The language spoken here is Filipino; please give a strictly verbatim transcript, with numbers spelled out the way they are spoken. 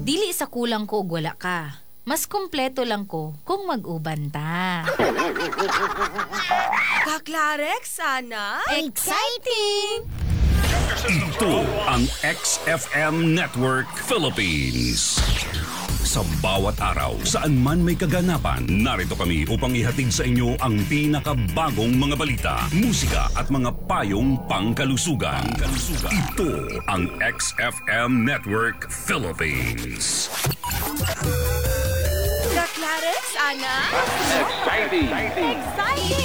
Dili sa kulang ko ug wala ka. Mas kumpleto lang ko kung mag-uban ta. Kaklarek, sana? Exciting! Ito ang X F M Network Philippines. Sa bawat araw, saan man may kaganapan, narito kami upang ihatid sa inyo ang pinakabagong mga balita, musika at mga payong pangkalusugan. Ito ang X F M Network Philippines. Kaklarek, sana? Exciting! Exciting!